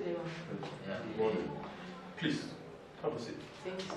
today. Good morning. Please, have a seat. Thank you.